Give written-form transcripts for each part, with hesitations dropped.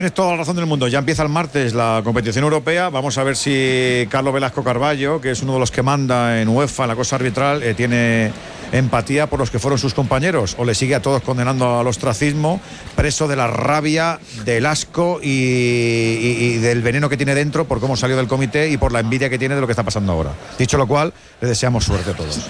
Tienes toda la razón del mundo. Ya empieza el martes la competición europea. Vamos a ver si Carlos Velasco Carballo, que es uno de los que manda en UEFA en la cosa arbitral, tiene empatía por los que fueron sus compañeros, o le sigue a todos condenando al ostracismo, preso de la rabia, del asco y del veneno que tiene dentro por cómo salió del comité y por la envidia que tiene de lo que está pasando ahora. Dicho lo cual, le deseamos suerte a todos.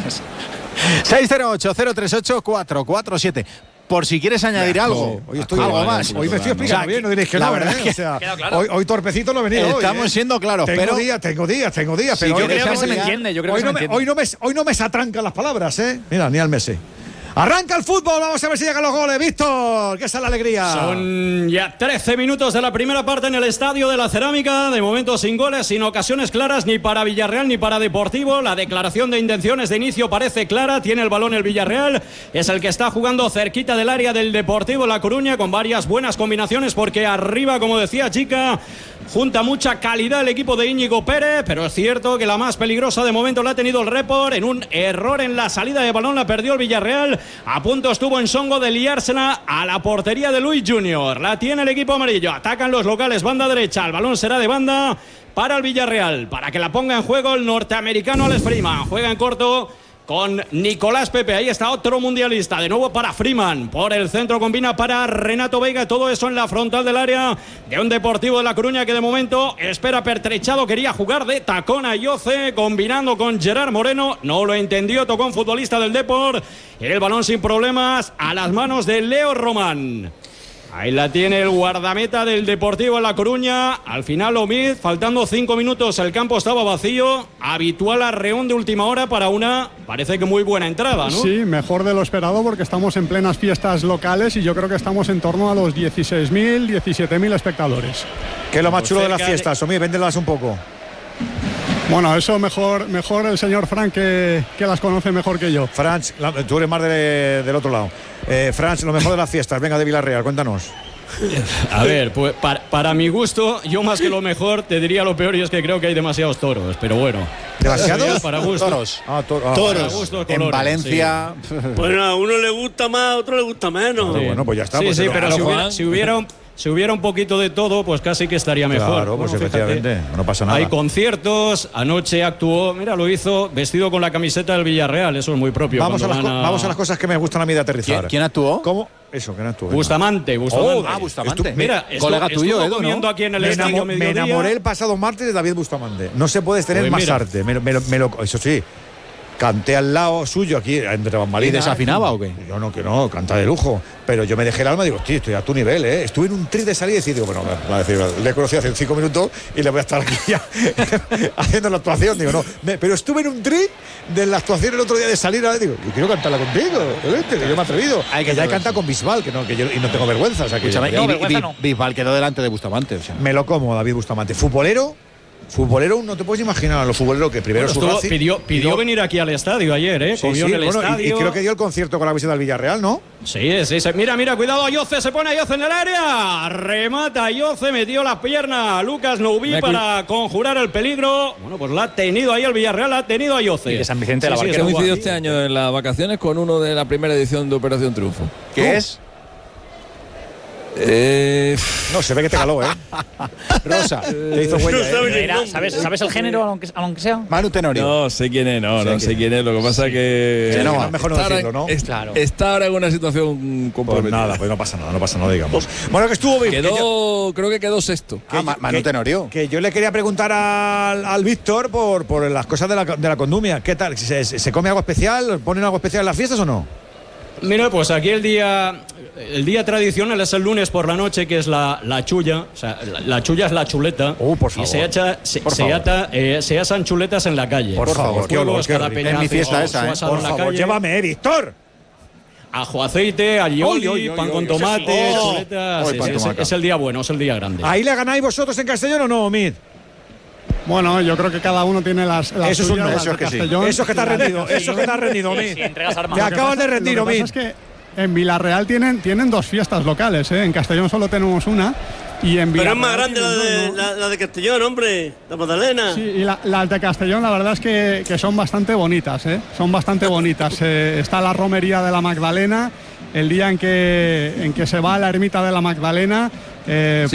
608-038-447. Por si quieres añadir algo. Hoy estoy algo más. Hoy me estoy explicando bien, no diréis que la no, verdad ¿eh? que O sea, claro. hoy torpecito no he venido. Estamos siendo claros, tengo pero días. Si Pero yo creo que se me entiende. hoy no me se atrancan las palabras, ¿eh? Mira, ni al Messi. Arranca el fútbol, vamos a ver si llegan los goles. Víctor, que esa es la alegría. Son ya 13 minutos de la primera parte en el Estadio de la Cerámica. De momento sin goles, sin ocasiones claras ni para Villarreal ni para Deportivo. La declaración de intenciones de inicio parece clara. Tiene el balón el Villarreal. Es el que está jugando cerquita del área del Deportivo La Coruña, con varias buenas combinaciones, porque arriba, como decía Chica, junta mucha calidad el equipo de Íñigo Pérez, pero es cierto que la más peligrosa de momento la ha tenido el Report. En un error en la salida de balón la perdió el Villarreal. A punto estuvo en Songo de liársela a la portería de Luis Junior. La tiene el equipo amarillo. Atacan los locales, banda derecha. El balón será de banda para el Villarreal, para que la ponga en juego el norteamericano Alex Freeman. Juega en corto con Nicolás Pepe. Ahí está otro mundialista. De nuevo para Freeman. Por el centro combina para Renato Veiga. Todo eso en la frontal del área de un Deportivo de La Coruña que de momento espera pertrechado. Quería jugar de tacón a Yoce, combinando con Gerard Moreno. No lo entendió. Tocó un futbolista del Depor. El balón sin problemas a las manos de Leo Román. Ahí la tiene el guardameta del Deportivo de La Coruña. Al final Omid, faltando 5 minutos, el campo estaba vacío. Habitual arreón de última hora para una, parece que muy buena entrada, ¿no? Sí, mejor de lo esperado, porque estamos en plenas fiestas locales y yo creo que estamos en torno a los 16.000, 17.000 espectadores. ¿Qué es lo más chulo de las fiestas? Omid, véndelas un poco. Bueno, eso mejor el señor Frank, que las conoce mejor que yo. Franz, tú eres más del otro lado. Franz, lo mejor de las fiestas, venga, de Villarreal, cuéntanos. A ver, pues para mi gusto, yo más que lo mejor te diría lo peor, y es que creo que hay demasiados toros, pero bueno. ¿Demasiados? Para gusto. Toros. Para gusto, en colores, Valencia. sí. Bueno, a uno le gusta más, a otro le gusta menos. Sí. Bueno, pues ya está. Sí, pues sí, pero claro, si hubiera un poquito de todo, pues casi que estaría mejor. Claro, pues bueno, efectivamente, no pasa nada. Hay conciertos, anoche actuó, mira, lo hizo vestido con la camiseta del Villarreal, eso es muy propio. Vamos a las cosas que me gustan a mí de aterrizar. ¿Quién actuó? ¿Cómo? Eso, ¿quién actuó? Bustamante. Bustamante. Mira, colega tuyo, Edu, comiendo ¿no? aquí en el Me estadio enamoré el pasado martes de David Bustamante. No se puede tener Pues más mira. arte. Eso sí, canté al lado suyo aquí entre bambalinas. ¿Y desafinaba o qué? Yo no, que no, canta de lujo. Pero yo me dejé el alma y digo, tío, estoy a tu nivel, ¿eh? Estuve en un tri de salida y digo, bueno, va a decir, le conocí hace 5 minutos y le voy a estar aquí ya haciendo la actuación. Digo, no, pero estuve en un tri de la actuación el otro día de salir, digo, y quiero cantarla contigo, que yo me he atrevido. Que ya he cantado con Bisbal, que yo y no tengo vergüenza. O sea, que Escúchame, vergüenza no. Bisbal quedó delante de Bustamante. O sea. me lo como, David Bustamante. Futbolero, no te puedes imaginar a los futboleros que primero pidió venir aquí al estadio ayer, ¿eh? Sí, Comió en el estadio. y creo que dio el concierto con la visita del Villarreal, ¿no? Sí. Mira, cuidado, Ayoce, se pone Ayoce en el área. Remata Ayoce, metió la pierna a Lucas Noubí para conjurar el peligro. Bueno, pues la ha tenido ahí el Villarreal, la ha tenido Ayoce. Y de San Vicente de la Barquera. Coincidió este año en las vacaciones con uno de la primera edición de Operación Triunfo. ¿Qué es? No, se ve que te caló, ¿eh? Rosa. Te hizo huella, ¿eh? ¿Sabes el género, aunque sea? Manu Tenorio. No sé quién es, no sé quién es. Lo que pasa que Es mejor no decirlo, ¿no? Claro. Está ahora en una situación Pues comprometida. nada, pues no pasa nada, digamos. Bueno, que estuvo bien. Creo que quedó sexto. Manu Tenorio. Que yo le quería preguntar al Víctor por las cosas de la condumia. ¿Qué tal? ¿Se come algo especial? ¿Ponen algo especial en las fiestas o no? Mira, pues aquí el día tradicional es el lunes por la noche, que es la chulla. O sea, la chulla es la chuleta. Por favor. Y se asan chuletas en la calle. Por favor, qué olor, qué rico. Es mi fiesta esa, ¿eh? Por favor, llévame, Víctor. Ajo, aceite, alioli, pan con tomate, chuletas. Pan tomate. Es el día bueno, es el día grande. ¿Ahí le ganáis vosotros en Castellón o no, Omid? Bueno, yo creo que cada uno tiene las Eso es un suyas, no, las eso de es que sí. Castellón. Eso es que te has rendido, Omid. Sí, entregas armas. Te acabas de rendir, Lo que Omid. pasa es que en Villarreal tienen 2 fiestas locales, ¿eh? En Castellón solo tenemos una. Y en Pero es Villarreal más grande tienen dos, ¿no? la de Castellón, hombre, la Magdalena. Sí, y las de Castellón la verdad es que son bastante bonitas, ¿eh? Son bastante bonitas. Está la romería de la Magdalena, el día en que se va a la ermita de la Magdalena, Eh,